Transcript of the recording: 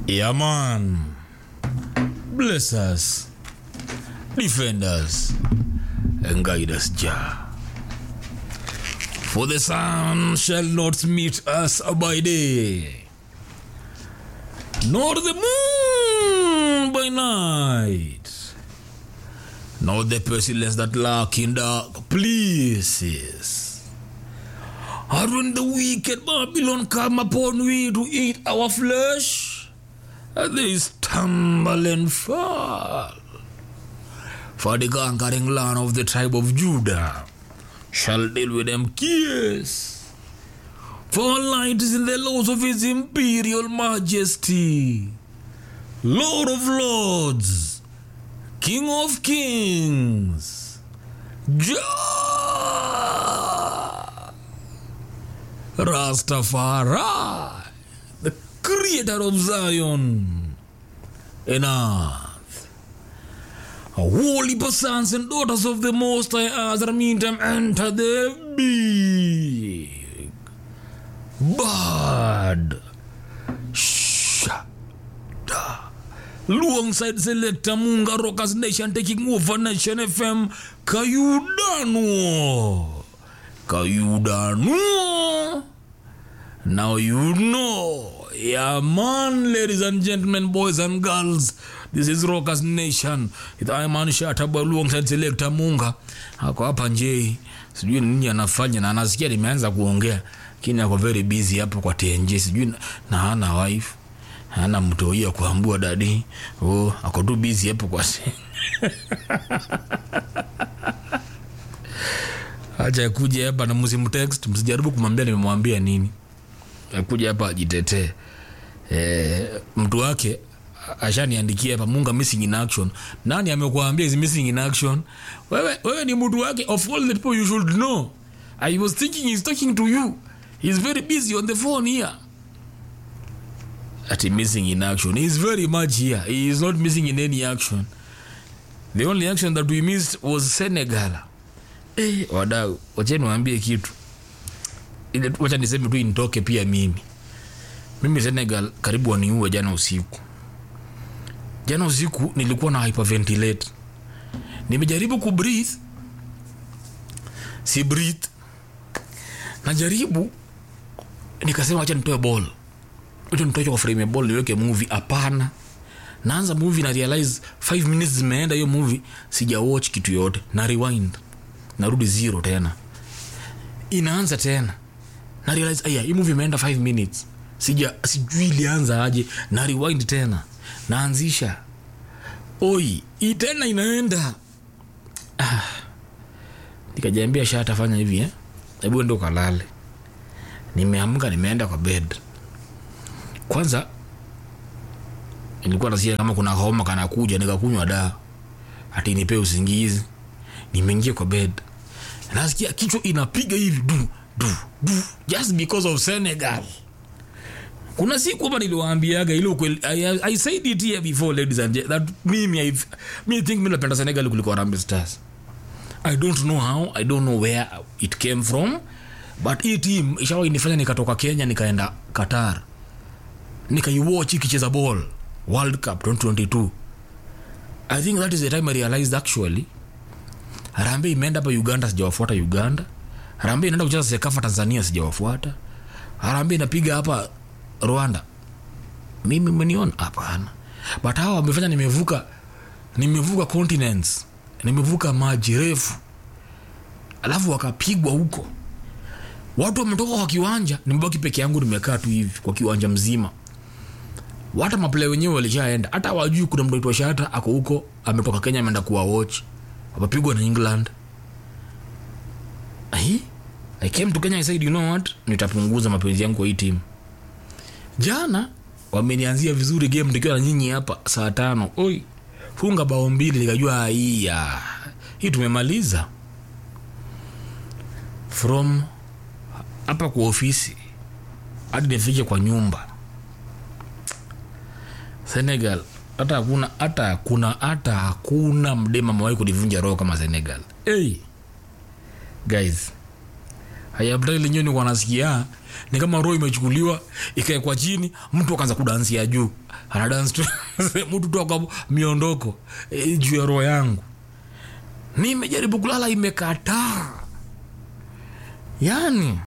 Yeah, man. Bless us, defend us, and guide us, Jah. For the sun shall not meet us by day, nor the moon by night, nor the pestilence that lurk in dark places. And when the wicked Babylon come upon we to eat our flesh, they stumble and fall. For the conquering land of the tribe of Judah shall deal with them kiss. For light is in the laws of his imperial majesty, Lord of lords, King of kings, Jah, Rastafari, the creator of Zion and earth. Holy sons and daughters of the Most High Azra meantime enter the big bad shada. Alongside Selector Munga Rockers Nation taking over Nation FM. Kayudano. Now you know. Yeah, man, ladies and gentlemen, boys and girls. This is Rockers Nation. It's Iman Shataba alongside Selector Munga. Hako hapa nje. Sijui nini anafanya na anasikia nimeanza kuongea. Kini ako very busy hapo kwa TNJ. Sijui na hana wife. Hana mtoi ya kuambua daddy. Oh, ako tu busy hapo kwa acha kuja hapa na msimtext, msijaribu kumwambia nimemwambia nini. Akuja hapa ajitetee. Mtu wake ashaniandikia hapa Munga missing in action. Nani amekuambia is missing in action? Wewe ni mtu wake, of all the people you should know. I was thinking he's talking to you. He's very busy on the phone here. At missing in action. He's very much here. He is not missing in any action. The only action that we missed was Senegal. Wadau, wacha niwaambie kitu. Wacha niseme tu initoke pia mimi. Mimi Senegal karibu waniue jana usiku. Jana usiku nilikuwa na hyperventilate. Nimejaribu kubreathe. Si breathe. Najaribu nikasema acha nitoe ball. Acha nitoe kwa frame ya ball niweke movie. Hapana. Naanza movie na realize 5 minutes zimeenda hiyo movie sija watch kitu yote. Na rewind. Narudi zero tena. Inaanza tena. Na realize aya hii movie imeenda 5 minutes. Sijui ilianza aje. Na rewind tena. Naanzisha. Oi, hii tena inaenda. Nikajiambia shatafanya hivi Hebu ndo kalale. Nimeamka nimeenda kwa bed. Kwanza nilikuwa nasikia kama kuna homa kana kuja, nikakunywa dawa ati nipe usingizi. Nimeingia kwa bed. Nasikia kichwa inapiga hivi du just because of Senegal. Kuna siku hapa niliwaambiaga ile ukweli. I said it here before, ladies and gentlemen, that me think mimi napenda Senegal kuliko Harambee Stars. I don't know how, I don't know where it came from, but hii team ishawahi nifanya nikatoka Kenya nikaenda Qatar. Nikaiwatch ikicheza ball World Cup 2022. I think that is the time I realized actually Harambee imeenda hapa Uganda, sijawafuata Uganda. Harambee inaenda kucheza Sekafa Tanzania, sijawafuata. Harambee inapiga hapa Rwanda. Mimi mmeniona hapana. But hao wamefanya nimevuka continents. Nimevuka maji refu. Alafu wakapigwa huko. Watu wametoka kwa kiwanja, nimebaki peke yangu nimekaa tu hivi kwa kiwanja mzima. Hata maplayer wenyewe walishaenda. Hata wajui kuna mtu aitwa Shata ako huko, ametoka Kenya ameenda kuwa watch. Wapigwa na England. I came to Kenya, I said you know what? Nitapunguza mapenzi yangu kwa hii team. Jana wamenianzia vizuri game nikiwa na nyinyi hapa saa 5. Oi. Funga bao 2 nikajua hii tumemaliza. From hapa kwa ofisi hadi nifike kwa nyumba. Senegal hata hakuna mdema mwahi kunivunja roho kama Senegal. Guys, Hayaptai lenyewe ni wanasikia ni kama roho imechukuliwa ikaekwa chini, mtu akaanza kudansia juu. Ana dance tu mtu tu kwa miondoko juu ya roho yangu. Nimejaribu kulala imekataa. Yani